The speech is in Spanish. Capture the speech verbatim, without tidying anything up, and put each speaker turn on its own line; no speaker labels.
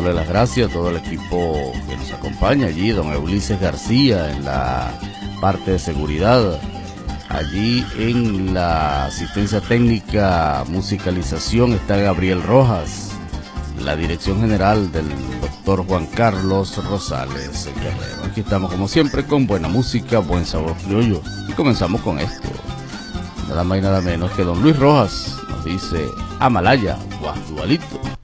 darle las gracias a todo el equipo que nos acompaña allí, don Ulises García en la parte de seguridad, allí en la asistencia técnica, musicalización está Gabriel Rojas, la dirección general del doctor Juan Carlos Rosales Guerrero. Aquí estamos como siempre con buena música, buen sabor criollo, y comenzamos con esto, nada más y nada menos que don Luis Rojas nos dice Amalaya, Guadualito.